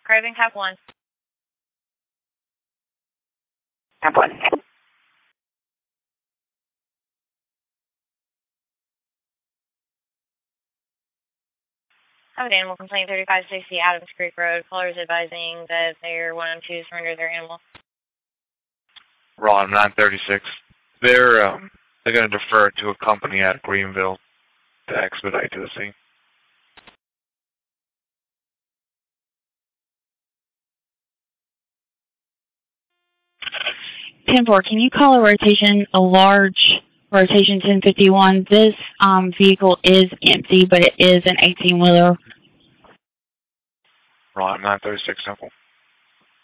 Craving Cap 1. Cap 1. I have an animal complaint, 3560 Adams Creek Road. Callers advising that they're 102 surrender their animal. Ron, 936. They're going to defer it to a company out of Greenville to expedite to the scene. 10-4, can you call a large rotation 1051? This vehicle is empty, but it is an 18-wheeler. Ron, 936 Temple.